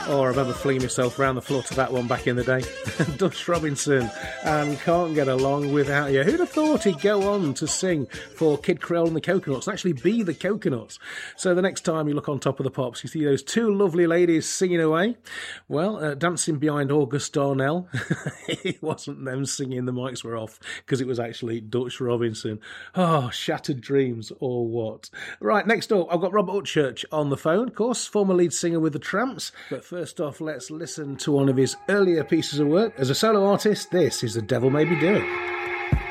Oh, I remember flinging myself around the floor to that one back in the day. Dutch Robinson and Can't Get Along Without You. Who'd have thought he'd go on to sing for Kid Creole and the Coconuts and actually be the Coconuts? So the next time you look on Top of the Pops, you see those two lovely ladies singing away. Well, dancing behind August Darnell. It wasn't them singing, the mics were off, because it was actually Dutch Robinson. Oh, shattered dreams or what? Right, next up, I've got Robert Upchurch on the phone, of course, former lead singer with the Tramps. But first off, let's listen to one of his earlier pieces of work. As a solo artist, this is The Devil Made Me Do It.